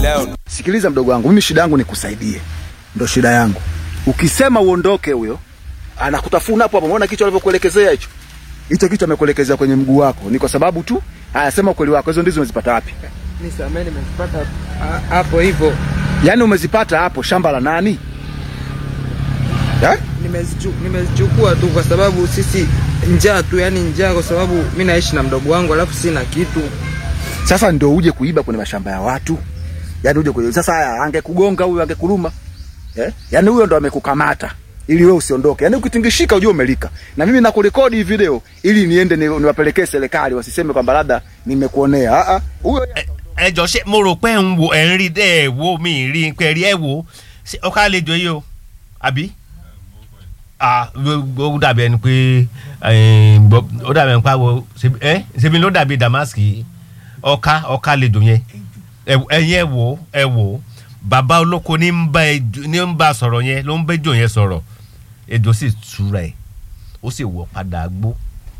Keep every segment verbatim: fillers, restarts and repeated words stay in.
leo. Sikiliza mdogo wangu, mimi shida yangu ni kusaidie. Ndio shida yangu. Ukisema uondoke huyo, anakutafuna hapo hapo. Unaona kichwa alivyokuelekezea hicho? Hicho kichwa amekuelekezea kwenye mguu wako. Ni kwa sababu tu anasema ukweli wako. Hizo ndizo umezipata wapi? Nisameni nimezipata hapo hivyo. Yaani umezipata hapo shamba la nani? Eh? Nimezichukua tu kwa sababu sisi njaa tu, yani njaa kwa sababu mimi naishi na mdogo wangu alafu sina kitu. Sasa ndio uje kuiba kwenye mashamba ya watu. Yaani uje kuiba. Sasa haya angekugonga huyo angekuluma. Eh? Yaani huyo ndo amekukamata ili wewe usiondoke. Yaani ukitingishika ujue umelika. Na mimi nakurekodi hii video ili niende niwapelekee serikali wasiseme kwamba labda nimekuonea. Ah ah. Huyo ẹ jọ̀ọ́ ṣé mo rò pé ń wo ẹ ń rí dé wo mi rí pé rí ẹ wo ṣé ó ká lè jọ yìí o àbí ah ó dàbí ẹni pé ó dàbí ẹni pé wo ẹ ṣebí ló dàbí Damaski ọ̀ka ọ̀ka lè jọ yẹn ẹ̀yin ẹ wò ẹ wò bàbá olóko ní ń bá ní ń bá sọ̀rọ̀ yẹn ló ń bẹ́ jọ yẹn sọ̀rọ̀ ejò sì túra ẹ̀ ó sì wọ̀ padà gbó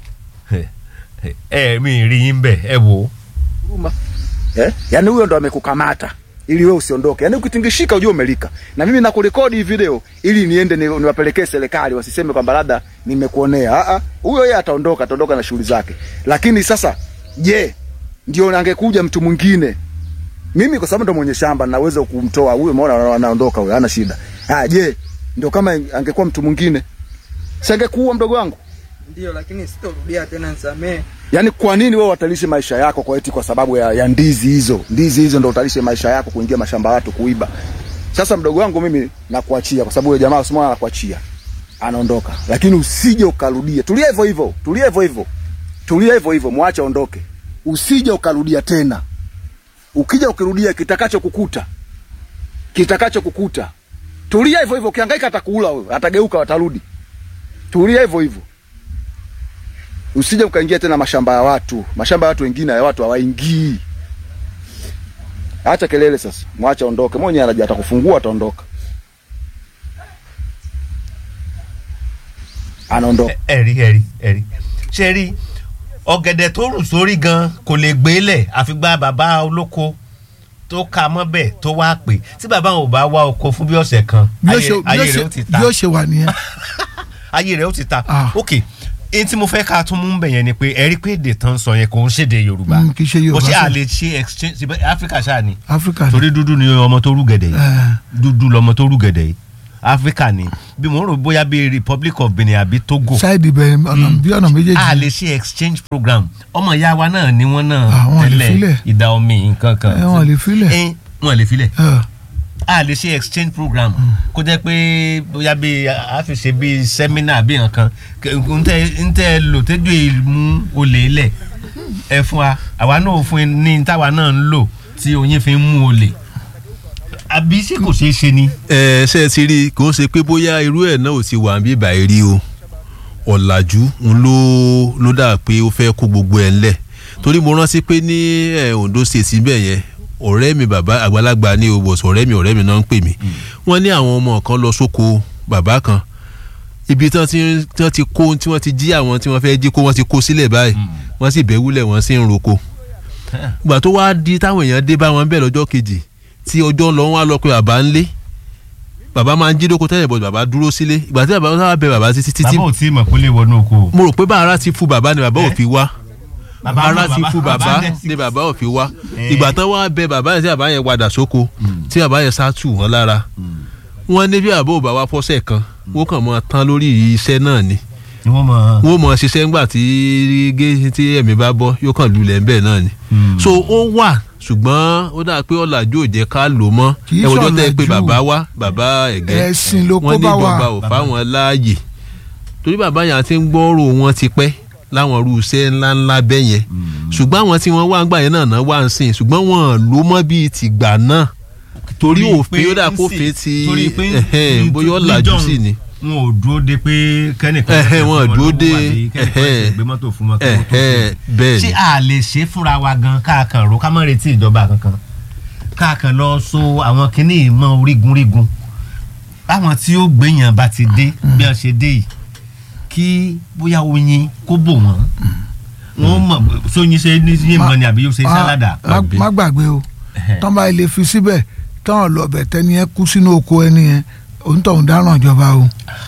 ẹ mi rí yín bẹ̀ ẹ wò. Eh? Yaani huyo ndo amekukamata ili wewe usiondoke. Yaani ukitingishika ujue umelika. Na mimi nakurekodi hii video ili niende niwapelekee serikali wasiseme kwamba labda nimekuonea. Ah ah. Huyo yeye ataondoka, ataondoka na shughuli zake. Lakini sasa je, ndio angekuja mtu mwingine? Mimi kwa sababu ndo mwenye shamba naweza kumtoa huyo, umeona anaondoka huyo, hana shida. Ah je, ndio kama angekuwa mtu mwingine? Singekuua mdogo wangu? Ndio, lakini sitorudia tena, nisamee. Yaani kwa nini wewe watalishe maisha yako kwa eti kwa sababu ya, ya ndizi hizo? Ndizi hizo ndio utalishe maisha yako kuingia mashamba watu kuiba. Sasa mdogo wangu mimi nakuachia kwa sababu yule jamaa usimwona anakuachia. Anaondoka. Lakini usije ukarudia. Tulia hivyo hivyo. Tulia hivyo hivyo. Tulia hivyo hivyo, muache aondoke. Usije ukarudia tena. Ukija ukirudia kitakacho kukuta. Kitakacho kukuta. Tulia hivyo hivyo, ukihangaika atakuula wewe, atageuka watarudi. Tulia hivyo hivyo. Usije ukaingia tena mashamba ya watu. Mashamba ya watu wengine ya watu hawaingii. Acha kelele sasa. Mwacha aondoke. Mwenye anaje atakufungua ataondoka. Anaondoka. Eri eri eri. Ṣé ọ̀gẹ̀dẹ̀ tó rù sórí gan kò lè gbélẹ̀ àfi gba bàbá olóko tó ka mọ́bẹ̀ tó wá pè. Tí bàbá ò bá wá oko fún bí ọ̀sẹ̀ kan, ayé rẹ̀ ó ti ta. Bí ó ṣe wà nìyẹn. Ayé rẹ̀ ó ti ta. Okay. In tí mo fẹ́ ká tún mú bẹ̀ yẹn ni pé ẹ rí pé èdè tán sọ yẹn kò ń ṣèdè Yorùbá. Kì í ṣe Yorùbá. Ó ṣe à lè ṣe exchange Africa ṣáà ni. Africa ni. Torí dúdú ni ọmọ tó rú gẹ̀dẹ̀ yìí. Dúdú lọmọ tó rú gẹ̀dẹ̀ yìí. Africa ni. Bí mo rò bóyá bí Republic of Benin àbí Togo. Side ibẹ̀ ọ̀nà bí ọ̀nà méjèèjì. À lè ṣe exchange program. Ọmọ ìyá wa náà ni wọ́n náà tẹ́lẹ̀ ìdá omi nǹkan kan. Wọ́n lè filẹ̀. Wọ́n lè filẹ̀. A lè ṣe exchange program kó jẹ́ pé bóyá bí a fi ṣe bí seminar bí nǹkan n tẹ́ lò tẹ́jú ìmú olè lẹ̀ ẹ fún wa àwa náà fún ní táwa náà ń lò tí oyin fi ń mú olè àbí ṣé kò ṣeé ṣe ni. ẹ ṣe ti rí kò ń ṣe pé bóyá irú ẹ̀ náà ò ti wà bí báyìí rí o ọ̀làjú ń ló ló dà pé ó fẹ́ kó gbogbo ẹ̀ ńlẹ̀ torí mo rántí pé ní Ondo State síbẹ̀ yẹn ọ̀rẹ́ mi bàbá àgbàlagbà ní obos ọ̀rẹ́ mi ọ̀rẹ́ mi náà ń pè mí wọ́n ní àwọn ọmọ kan lọ sóko bàbá kan ibi tí wọ́n ti ti kó tí wọ́n ti jí àwọn tí wọ́n fẹ́ jí kó wọ́n ti kó sílẹ̀ báyìí wọ́n sì bẹ́ wúlẹ̀ wọ́n sì ń roko ìgbà tó wá di táwọn èèyàn dé bá wọn bẹ́ẹ̀ lọ́jọ́ kejì tí ọjọ́ lọ wọ́n á lọ pé bàbá ń lé bàbá máa ń jí lóko tẹ́lẹ̀ bọ̀ bàbá dúró sílé ìgbà tí bàbá wọn bẹ bàbá títí títí bàbá ò tí ì mọ̀ kó lè wọnú oko. mo rò pé bàrà ti fún bàbá ni bàbá ò fi wá ara ti fún bàbá ni bàbá ò fi wá ìgbà tán wá bẹ bàbá yẹn tí bàbá yẹn padà sóko tí bàbá yẹn sá tù wọ́n lára wọ́n ní bí bàbá ò bá wá fọ́sẹ̀ kan wọ́n kàn mọ́ tán lórí iṣẹ́ náà ni wọ́n mọ̀ ṣiṣẹ́ ńgbà tí gé tí ẹ̀mí bá bọ́ yóò kàn lulẹ̀ ńbẹ̀ náà ni so ó wà ṣùgbọ́n ó dà pé ọ̀làjú ò jẹ́ ká lò mọ́ ẹ̀wọ̀n tó tẹ́ pé bàbá wá bàbá ẹ̀gẹ́ wọ́n ní ìjọba ò fáwọn láàyè torí bàbá yẹn ti ń gbọ́rò wọn ti pẹ́ láwọn irú iṣẹ́ ńláńlá bẹ́ẹ̀ yẹn ṣùgbọ́n àwọn tí wọ́n wá ń gbà yẹn náà náà wá ń sìn ṣùgbọ́n wọ́n lò mọ́ bíi tìgbà náà torí òfin ó dà kó fẹ́ ti bóyá ọ̀làjú sí ni. wọn ò dúró de pé kẹ́nìkan wọn ò dúró de gbé mọ́tò fún mọ́tò bẹ́ẹ̀ ni. ṣé a lè ṣe fúnra wa gan káàkan ro ká má retí ìjọba kankan káàkan lọ so àwọn kinní ìmọ̀ orígunrígun báwọn tí ó gbéyàn bá ti dé bí wọ́n ṣe dé yìí kí bóyá oyin kó bò wọ́n wọ́n mọ̀ sóyin ṣe ní yín mọ̀ ni àbí yóò ṣe sálàdà. má gbàgbé o tán bá ilé fi síbẹ̀ tán lọ bẹ̀ tẹ́ni yẹn kú sínú oko ẹni yẹn òǹtọ̀hún dáràn ìjọba o.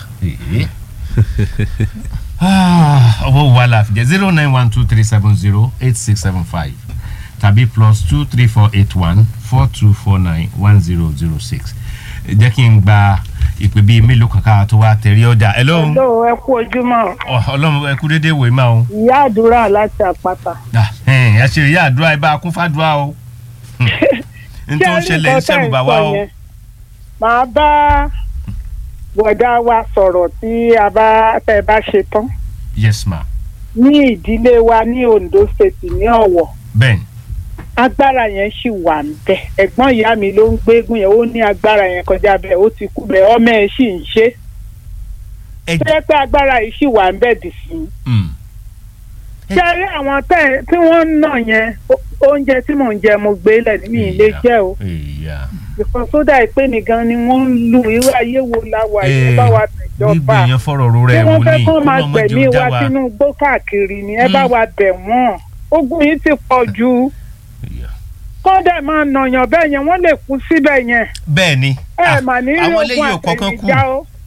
ọwọ́ wa la fi jẹ́ zero nine one two three seven zero eight six seven five tàbí plus two three four eight one four two four nine one zero zero six. jẹ́ kí n gba ìpè bíi mélòó kankan tó wá tẹ̀rí ọjà. hello. hello ẹ kú ojúmọ́. ọlọ́run ẹ kú déédéé wòye máa o. ìyá àdúrà láti àpáta. ẹ ṣe ìyá àdúrà ẹ bá a kún fàdúrà o. n tó ń ṣẹlẹ̀ ń ṣẹ̀rù bà wá o. màá bá bọ̀dá wa sọ̀rọ̀ tí a bá tẹ́ bá ṣe tán. yes ma. ní ìdílé wa ní Ondo State ní Ọ̀wọ̀. bẹ́ẹ̀ni. agbára yẹn ṣì wà níbẹ̀ ẹ̀gbọ́n ìyá mi ló ń gbégún yẹn ó ní agbára yẹn kọjá bẹ́ẹ̀ ó ti kú bẹ́ẹ̀ ọmọ ẹ̀ ṣì ń ṣe. ṣé pé agbára yìí ṣì wà níbẹ̀ dì sí. ṣé rí àwọn tí wọ́n ń nà yẹn oúnjẹ tí mò ń jẹ mo gbé lẹ̀ ní mi ì lè jẹ́ o. ìfọ̀n sódà ìpè nìkan ni wọ́n ń lu irú ayé wo la wà yẹn bá wa tẹ̀jọba. gbígbé yẹn fọ̀rọ̀ ro rẹ̀ wò ní kí wọ́n fẹ́ kó máa gbẹ̀mí wa sínú igbó káàkiri ni ẹ bá wa bẹ̀ wọ́n ogun yìí ti pọ̀ jù kọ́dẹ̀ máa nàyàn bẹ́ẹ̀ yẹn wọ́n lè kú síbẹ̀ yẹn. bẹ́ẹ̀ ni àwọn eléyìí ò kọ́kọ́ kú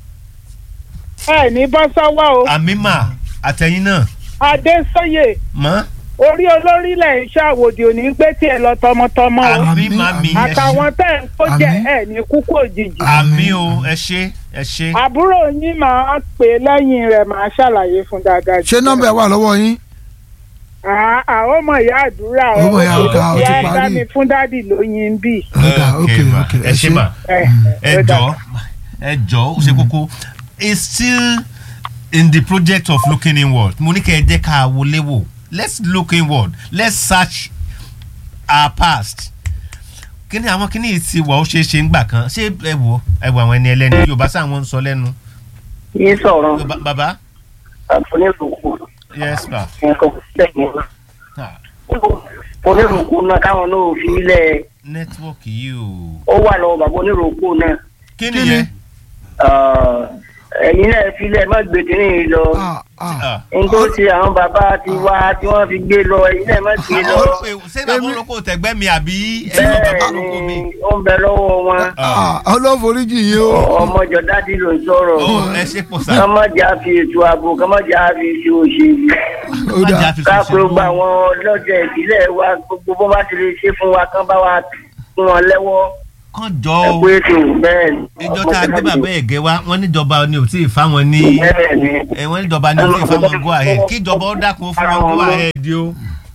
ẹ ní bọ́ sọ́wọ́ o. àmì mà àtẹ̀yìn náà. Adésóyè. mọ́. orí olórílẹ̀ iṣẹ́ àwòdì ò ní gbé tiẹ̀ lọ tọmọtọmọ o. àmì mà mi ẹ ṣe. àtàwọn tẹ̀ ń kó jẹ ẹ ní kúkú òjijì. àmì o ẹ ṣe ẹ ṣe. àbúrò yín máa pè lẹ́yìn rẹ̀ máa ṣàlàyé fún dáadáa. ṣé nọ́mbà wà lọ́wọ́ yín? àwọn ọmọ ìyá àdúrà ọmọ ìyá àdúrà ó ti parí. ìyá mi fún dádì lóyún bí. ok ok ẹ ṣe mà ẹ jọ ẹ jọ ó ṣe kókó it's still in the project of looking inward mo ní kẹ́ ẹ jẹ́ ká wọlé wò let's look inward let's search our past kí ni àwọn kí ni ìtì wà ó ṣe é ṣe ń gbà kan ṣé ẹ wò ẹ wò àwọn ẹni ẹlẹ́ni Yorùbá sáwọn ń sọ lẹ́nu. yìí sọ̀rọ̀ bàbá. àfọlẹ́lùkù. yes pa. nǹkan sẹ́yìn náà. onírúurú náà káwọn náà fi ilẹ̀. nẹ́tíwọ́ọ̀kì yìí o. ó wà lọ́wọ́ bàbá onírúurú náà. kí ni yẹn. ẹ̀yin náà fi ilẹ̀ má gbé kínní yìí lọ. nítorí tí àwọn bàbá ti wá tí wọ́n fi gbé lọ ẹ̀yin náà má gbé lọ. ṣé bàbá olóko tẹ̀gbẹ́ mi àbí ẹ̀yin bàbá olóko mi. ó ń bẹ lọ́wọ́ wọn. ọlọ́foríjì yìí o. ọmọ jọ̀dá ti lò ń sọ̀rọ̀. ẹ ṣe pọ̀ sá. kọ́mọ jà fi ètò ààbò kọ́mọ jà fi ṣe òṣèlú. ká pé gba àwọn ọlọ́jọ́ ìbílẹ̀ wa gbogbo bó bá ti lè ṣe fún wa kán bá wa fún wọn lẹ́wọ́. kàn jọ o ìjọ tá a gbé bàbá ẹ̀gẹ́ wa wọ́n níjọba ni ò tí ì fáwọn ní wọ́n níjọba ni ò tí ì fáwọn go ahead kíjọba ó dákun fún wọn go ahead o.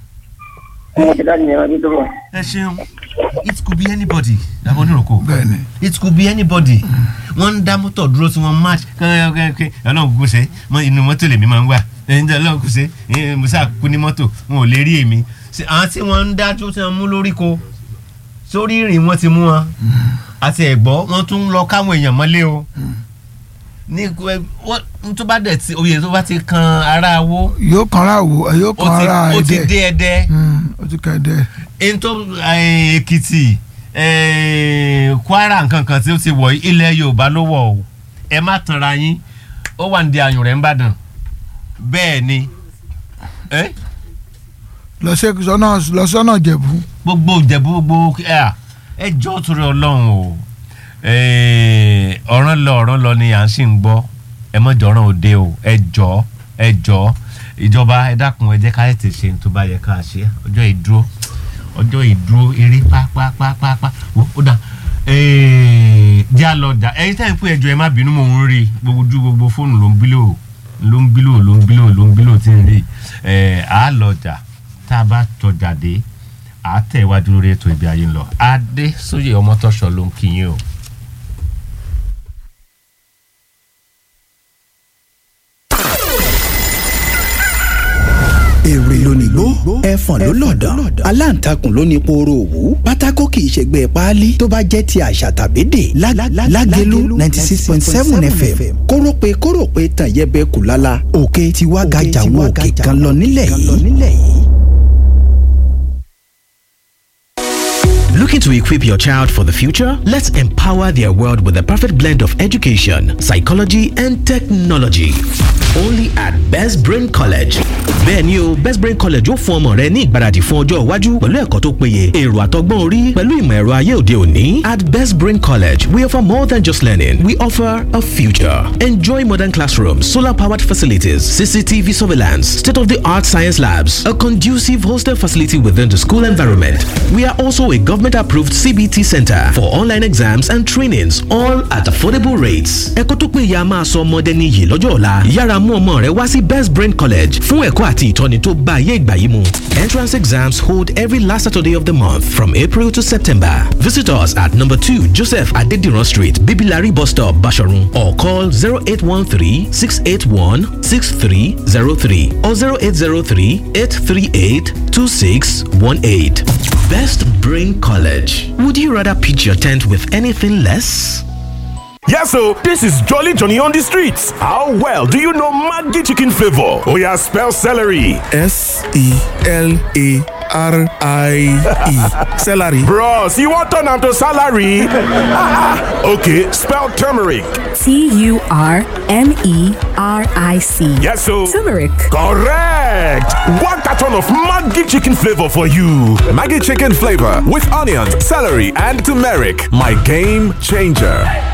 ẹ ṣeun it could be anybody dàbọ̀ oníròkò it could be anybody wọ́n ń dá mọ́tò dúró tí wọ́n match kẹ́kẹ́kẹ́ ọlọ́run kò ṣe inú mọ́tò lèmi máa ń wà ẹ̀yin tí ọlọ́run kò ṣe musa kú ní mọ́tò wọn ò lè rí èmi àwọn tí wọ́n ń dá tó ti mú lórí ko sórí ìrìn wọn ti mú wọn àti ẹ̀gbọ́ wọn tún ń lọ káwọn èèyàn mọ́lé o ní tó bá dẹ̀ tí oyè tó bá ti kan ara wo. yóò kan ara wo yóò kan ara ẹdẹ ó ti dé ẹdẹ. ó ti kan ẹdẹ. èyí tó Èkìtì Kwara nǹkan kan tí ó ti wọ̀ ilẹ̀ Yorùbá ló wọ̀ o ẹ má tanra yín ó wà ní ayùn rẹ̀ ń bàdàn bẹ́ẹ̀ ni. lọ sọ́nà Ìjẹ̀bú. gbogbo Ìjẹ̀bú gbogbo ẹ jọ́ torí Ọlọ́run o ọ̀ràn lọ ọ̀ràn lọ ni à ń sì ń gbọ́ ẹ mọ̀jọ̀ ọ̀ràn òde o ẹ jọ ẹ jọ ìjọba ẹ dákun ẹ jẹ́ ká tètè ṣe tó bá yẹ ká ṣe ọjọ́ ìdúró ọjọ́ ìdúró eré pápápápá ó dà jẹ́ àlọ́dà ẹ̀yin táyà ń pè ẹjọ́ ẹ má bínú mò ń rí gbogbo ojú gbogbo fóònù ló ń bílò ló ń bílò ló ń bílò ló ń bílò tí ń rí àálọ́jà tá a bá tọjà dé àátẹ̀wájú lórí ètò ìgbé ayé ń lọ Adésóyè Ọmọtọ́ṣọ̀ ló ń kí yín o. èrè lónìgbó ẹfọ̀n ló lọ̀dọ̀ aláǹtakùn ló ní pooro òwú pátákó kì í ṣègbè páálí tó bá jẹ́ ti àṣà tàbédè lágẹ̀lú ninety six point seven F M kórópè kórópè tàn yẹbẹ kùlálà òkè tí wàá gàjà wọ òkè kan lọ nílẹ̀ yìí. Looking to equip your child for the future? Let's empower their world with the perfect blend of education, psychology, and technology. only at Best Brain College. Bẹ́ẹ̀ni o, Best Brain College ó fún ọmọ rẹ ní ìgbáradì fún ọjọ́ iwájú pẹ̀lú ẹ̀kọ́ tó péye, èrò àtọgbọ́n orí pẹ̀lú ìmọ̀ ẹ̀rọ ayé òde òní. At Best Brain College, we offer more than just learning. We offer a future. Enjoy modern classrooms, solar-powered facilities, C C T V surveillance, state-of-the-art science labs, a conducive hostel facility within the school environment. We are also a government-approved C B T center for online exams and trainings, all at affordable rates. Ẹ̀kọ́ tó péye a máa sọ ọmọdé níyì lọ́jọ́ ọ̀la. Yára mú ọmọ rẹ wá sí Best Brain College fún ẹ̀kọ́ àti ìtọ́ni tó bá ayé ìgbà yìí mu. Entrance exams hold every last Saturday of the month from April to September. Visit us at number two Joseph Adediran Street, Bibilari Bus Stop, Basharun, or call zero eight one three, six eight one, six three zero three or zero eight zero three, eight three eight, two six one eight. Best Brain College. Would you rather pitch your tent with anything less? Yes, so this is Jolly Johnny on the streets. How well do you know Maggi chicken flavor? Oh yeah, spell celery. S E L A R I E. Celery. Bros, you want turn to salary? Okay, spell turmeric. T U R M E R I C. Yes, so turmeric. Correct. One carton of Maggi chicken flavor for you. Maggi chicken flavor with onions, celery, and turmeric. My game changer.